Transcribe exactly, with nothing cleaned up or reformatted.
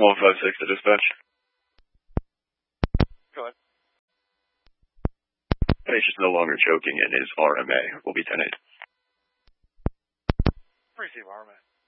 one five six to dispatch. Go ahead. Patient's no longer choking and is R M A. Will be ten eight. Receive R M A.